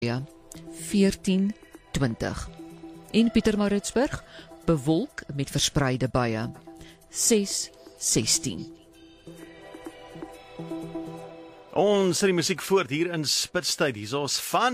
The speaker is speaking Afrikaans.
14-20. In Pietermaritzburg bewolk met verspreide buie 6-16. Ons sit die musiek voort hier in Spitstyd. Hier is van